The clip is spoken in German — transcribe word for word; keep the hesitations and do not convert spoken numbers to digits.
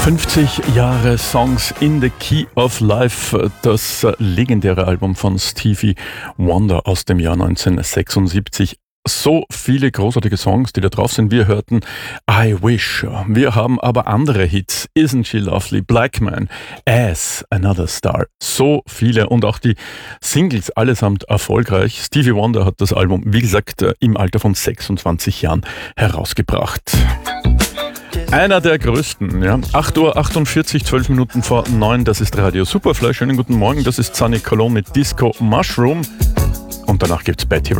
fünfzig Jahre Songs in the Key of Life, das legendäre Album von Stevie Wonder aus dem Jahr neunzehnhundertsechsundsiebzig. So viele großartige Songs, die da drauf sind. Wir hörten I Wish. Wir haben aber andere Hits. Isn't She Lovely? Black Man, As Another Star. So viele und auch die Singles allesamt erfolgreich. Stevie Wonder hat das Album, wie gesagt, im Alter von sechsundzwanzig Jahren herausgebracht. Einer der größten, ja. acht Uhr achtundvierzig, zwölf Minuten vor neun, das ist Radio Superfly. Schönen guten Morgen, das ist Sunny Cologne mit Disco Mushroom. Und danach gibt's Betty